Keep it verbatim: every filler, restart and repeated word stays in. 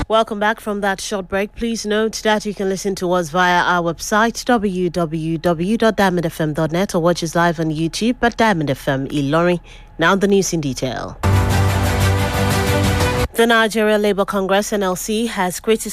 Welcome back from that short break. Please note that you can listen to us via our website w w w dot diamond f m dot net or watch us live on YouTube at Diamond F M Ilorin. Now the news in detail. The Nigeria Labour Congress N L C has criticized